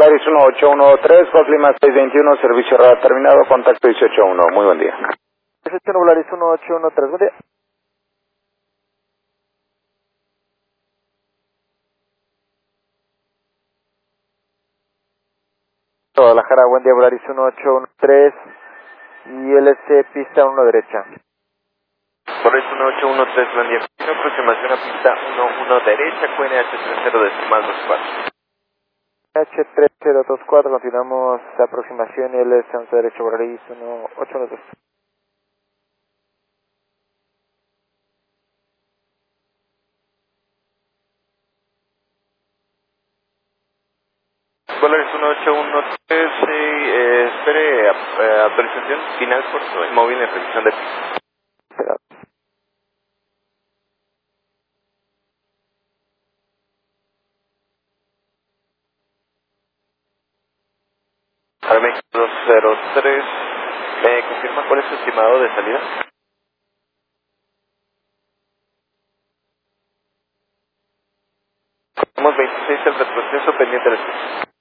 Volaris 1813, Coslima 621, servicio radar terminado, contacto 181. Muy buen día. 18 Volaris 1813, buen día. Guadalajara, buen día, Volaris 1813 y LC pista 1 derecha. Volaris 1813, buen día. Aproximación a pista 11 derecha, QNH30 decimal 24. H3024, continuamos la aproximación y LC 11 derecha, Volaris 1813. Volaris 1813, espere autorización final por su móvil en revisión de pista. Espera. Para México 203, ¿me confirma cuál es su estimado de salida? Somos 26 el retroceso pendiente del